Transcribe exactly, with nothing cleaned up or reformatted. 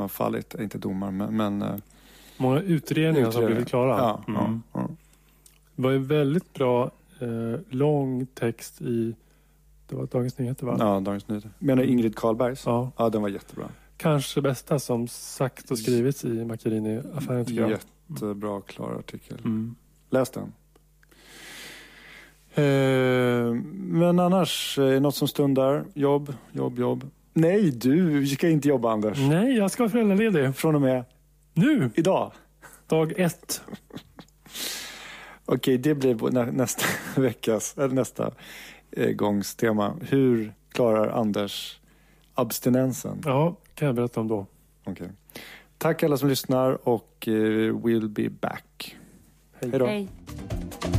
har fallit, inte domar, men... men många utredningar, utredningar som blivit klara. Ja, mm. ja, ja. Det var en väldigt bra eh, lång text i det var Dagens Nyheter, va? Ja, Dagens Nyheter. Menar Ingrid Carlbergs? Ja. Ja, den var jättebra. Kanske bästa som sagt och skrivits i Macchiarini-affären, tycker jag. Jättebra, klar artikel. Mm. Läs den. Eh, men annars, eh, något som stundar. Jobb, jobb, jobb. Nej, du ska inte jobba, Anders. Nej, jag ska vara föräldraledig. Från och med nu. Idag. Dag ett. Okej, det blir nä- nästa veckas, eller nästa eh, gångs tema. Hur klarar Anders abstinensen? Ja, kan jag berätta om då. Okej. Tack alla som lyssnar och eh, we'll be back. Hej då. Hej.